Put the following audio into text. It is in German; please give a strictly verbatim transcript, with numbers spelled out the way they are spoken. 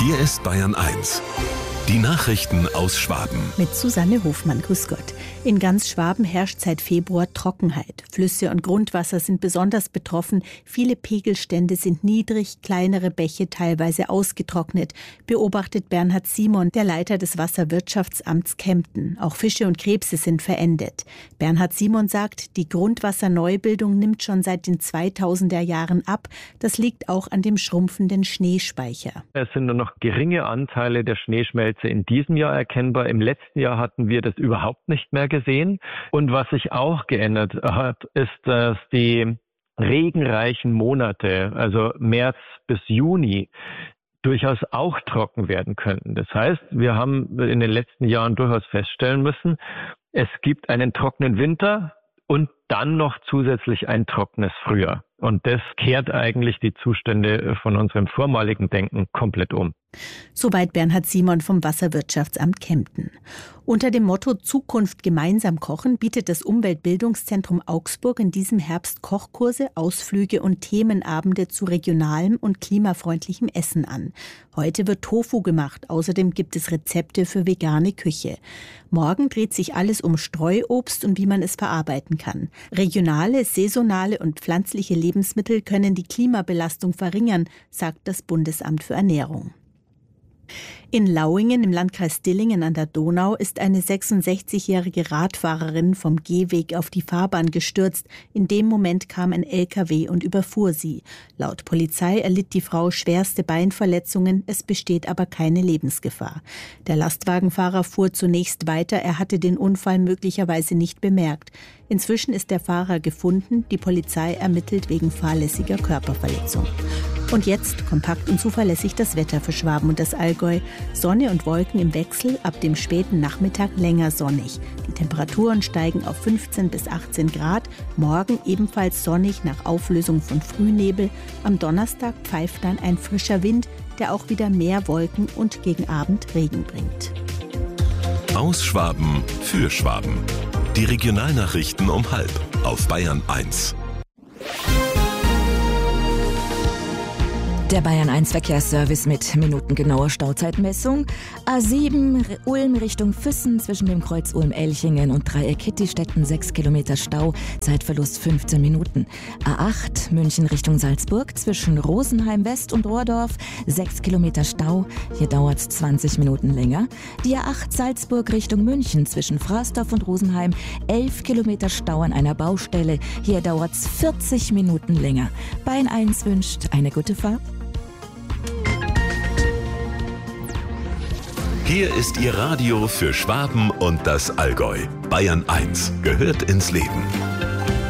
Hier ist Bayern eins. Die Nachrichten aus Schwaben. Mit Susanne Hofmann, grüß Gott. In ganz Schwaben herrscht seit Februar Trockenheit. Flüsse und Grundwasser sind besonders betroffen. Viele Pegelstände sind niedrig, kleinere Bäche teilweise ausgetrocknet, beobachtet Bernhard Simon, der Leiter des Wasserwirtschaftsamts Kempten. Auch Fische und Krebse sind verendet. Bernhard Simon sagt, die Grundwasserneubildung nimmt schon seit den zweitausender Jahren ab. Das liegt auch an dem schrumpfenden Schneespeicher. Es sind nur noch geringe Anteile der Schneeschmelze in diesem Jahr erkennbar. Im letzten Jahr hatten wir das überhaupt nicht mehr gesehen. Und was sich auch geändert hat, ist, dass die regenreichen Monate, also März bis Juni, durchaus auch trocken werden könnten. Das heißt, wir haben in den letzten Jahren durchaus feststellen müssen, es gibt einen trockenen Winter und dann noch zusätzlich ein trockenes Frühjahr. Und das kehrt eigentlich die Zustände von unserem vormaligen Denken komplett um. Soweit Bernhard Simon vom Wasserwirtschaftsamt Kempten. Unter dem Motto Zukunft gemeinsam kochen bietet das Umweltbildungszentrum Augsburg in diesem Herbst Kochkurse, Ausflüge und Themenabende zu regionalem und klimafreundlichem Essen an. Heute wird Tofu gemacht, außerdem gibt es Rezepte für vegane Küche. Morgen dreht sich alles um Streuobst und wie man es verarbeiten kann. Regionale, saisonale und pflanzliche Lebensmittel können die Klimabelastung verringern, sagt das Bundesamt für Ernährung. In Lauingen im Landkreis Dillingen an der Donau ist eine sechsundsechzigjährige Radfahrerin vom Gehweg auf die Fahrbahn gestürzt. In dem Moment kam ein L K W und überfuhr sie. Laut Polizei erlitt die Frau schwerste Beinverletzungen, es besteht aber keine Lebensgefahr. Der Lastwagenfahrer fuhr zunächst weiter, er hatte den Unfall möglicherweise nicht bemerkt. Inzwischen ist der Fahrer gefunden, die Polizei ermittelt wegen fahrlässiger Körperverletzung. Und jetzt kompakt und zuverlässig das Wetter für Schwaben und das Allgäu. Sonne und Wolken im Wechsel, ab dem späten Nachmittag länger sonnig. Die Temperaturen steigen auf fünfzehn bis achtzehn Grad. Morgen ebenfalls sonnig nach Auflösung von Frühnebel. Am Donnerstag pfeift dann ein frischer Wind, der auch wieder mehr Wolken und gegen Abend Regen bringt. Aus Schwaben für Schwaben. Die Regionalnachrichten um halb auf Bayern eins. Der Bayern eins Verkehrsservice mit minutengenauer Stauzeitmessung. A sieben Ulm Richtung Füssen zwischen dem Kreuz Ulm-Elchingen und Dreieck Hittistetten sechs Kilometer Stau, Zeitverlust fünfzehn Minuten. A acht München Richtung Salzburg zwischen Rosenheim West und Rohrdorf sechs Kilometer Stau, hier dauert es zwanzig Minuten länger. Die A acht Salzburg Richtung München zwischen Frasdorf und Rosenheim elf Kilometer Stau an einer Baustelle, hier dauert es vierzig Minuten länger. Bayern eins wünscht eine gute Fahrt. Hier ist Ihr Radio für Schwaben und das Allgäu. Bayern eins gehört ins Leben.